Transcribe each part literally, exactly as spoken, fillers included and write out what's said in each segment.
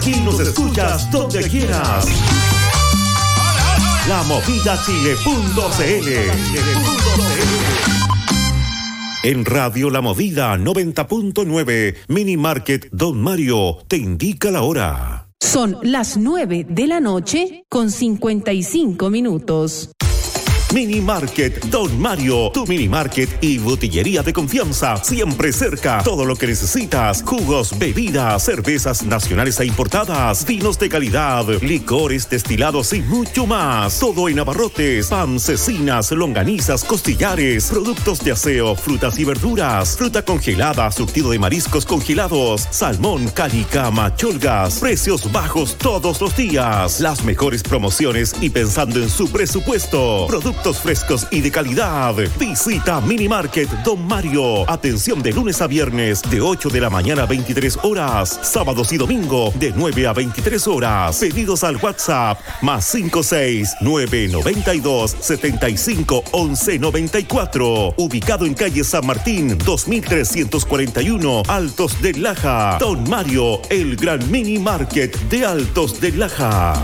Aquí nos escuchas donde quieras. La Movida Chile punto c l. En Radio La Movida noventa punto nueve, Mini Market Don Mario te indica la hora. Son las nueve de la noche con cincuenta y cinco minutos. Mini Market Don Mario, tu mini market y botillería de confianza, siempre cerca. Todo lo que necesitas: jugos, bebidas, cervezas nacionales e importadas, vinos de calidad, licores destilados y mucho más. Todo en abarrotes, pan, cecinas, longanizas, costillares, productos de aseo, frutas y verduras, fruta congelada, surtido de mariscos congelados, salmón, cálica, macholgas, precios bajos todos los días, las mejores promociones y pensando en su presupuesto. Productos frescos y de calidad. Visita Mini Market Don Mario. Atención de lunes a viernes de ocho de la mañana a veintitrés horas. Sábados y domingo de nueve a veintitrés horas. Pedidos al WhatsApp más cinco seis nueve noventa y dos setenta y cinco once noventa y cuatro. Ubicado en calle San Martín dos mil trescientos cuarenta y uno, Altos de Laja. Don Mario, el gran Mini Market de Altos de Laja.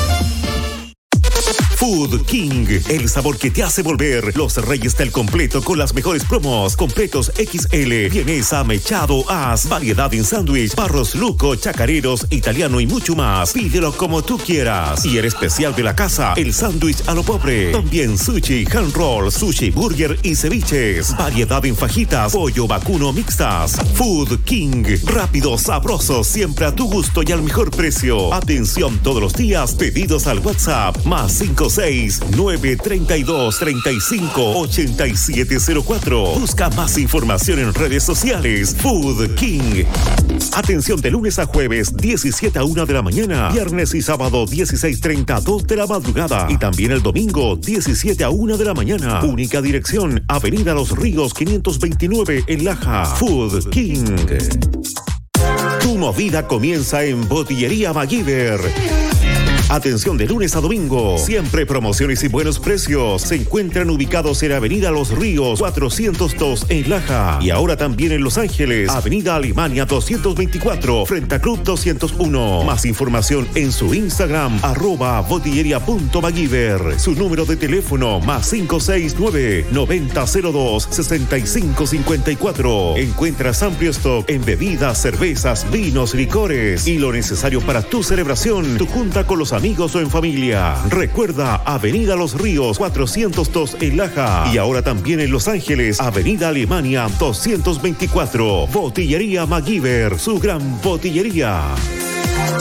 Food King, el sabor que te hace volver. Los reyes del completo con las mejores promos. Completos equis ele, vienesa, mechado, as, variedad en sándwich, barros luco, chacareros, italiano y mucho más. Pídelo como tú quieras. Y el especial de la casa, el sándwich a lo pobre. También sushi, hand roll, sushi, burger y ceviches. Variedad en fajitas, pollo, vacuno, mixtas. Food King, rápido, sabroso, siempre a tu gusto y al mejor precio. Atención todos los días, pedidos al WhatsApp más cinco seis nueve treinta y dos treinta y cinco ochenta y siete cero cuatro. Busca más información en redes sociales. Food King. Atención de lunes a jueves, diecisiete a una de la mañana. Viernes y sábado, dieciséis treinta a dos de la madrugada. Y también el domingo, diecisiete a una de la mañana. Única dirección, Avenida Los Ríos quinientos veintinueve en Laja. Food King. Tu movida comienza en Botillería MacGyver. Atención de lunes a domingo. Siempre promociones y buenos precios. Se encuentran ubicados en Avenida Los Ríos cuatrocientos dos en Laja. Y ahora también en Los Ángeles. Avenida Alemania doscientos veinticuatro. Frente a Club doscientos uno. Más información en su Instagram. Arroba botillería punto MacGyver. Su número de teléfono más cinco seis nueve noventa cero dos sesenta y cinco cincuenta y cuatro. Encuentras amplio stock en bebidas, cervezas, vinos, licores y lo necesario para tu celebración, tu junta con los amigos o en familia. Recuerda, Avenida Los Ríos cuatrocientos dos en Laja. Y ahora también en Los Ángeles, Avenida Alemania doscientos veinticuatro. Botillería MacGyver, su gran botillería.